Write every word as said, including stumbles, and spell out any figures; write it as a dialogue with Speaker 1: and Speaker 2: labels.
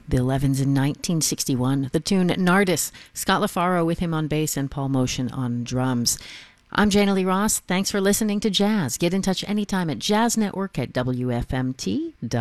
Speaker 1: Bill Evans in nineteen sixty-one. The tune Nardis. Scott LaFaro with him on bass and Paul Motion on drums. I'm Jana Lee Ross. Thanks for listening to Jazz. Get in touch anytime at jazz network at W F M T dot com.